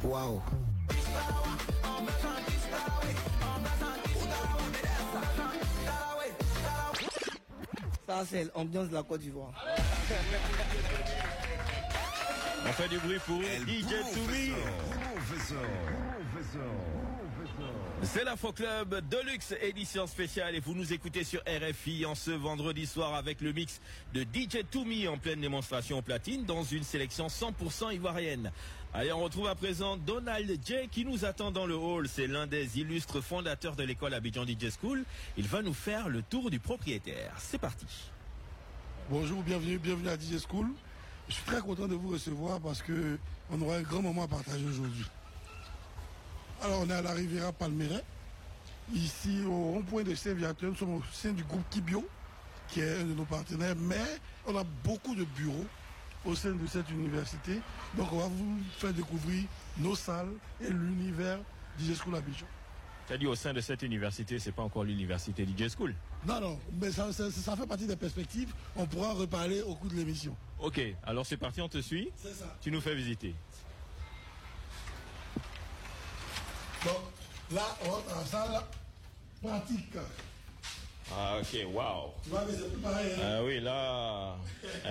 Waouh. Ça, c'est l'ambiance de la Côte d'Ivoire. On fait du bruit pour DJ Toumi. C'est l'Afro Club Deluxe édition spéciale et vous nous écoutez sur RFI en ce vendredi soir avec le mix de DJ Toumi en pleine démonstration au platine dans une sélection 100% ivoirienne. Allez, on retrouve à présent Donald J qui nous attend dans le hall. C'est l'un des illustres fondateurs de l'école Abidjan DJ School. Il va nous faire le tour du propriétaire. C'est parti. Bonjour, bienvenue à DJ School. Je suis très content de vous recevoir parce qu'on aura un grand moment à partager aujourd'hui. Alors, on est à la Riviera Palmeraie, ici au rond-point de Saint-Viateur. Nous sommes au sein du groupe Kibio, qui est un de nos partenaires, mais on a beaucoup de bureaux au sein de cette université. Donc, on va vous faire découvrir nos salles et l'univers DJ School Abidjan. Tu as dit au sein de cette université, c'est pas encore l'université DJ School. Non, mais ça fait partie des perspectives. On pourra en reparler au cours de l'émission. Ok, alors c'est parti, on te suit. C'est ça. Tu nous fais visiter. Donc là, on rentre dans la salle pratique. Ah ok, waouh. Tu vois que c'est plus pareil. Hein? Ah oui, là...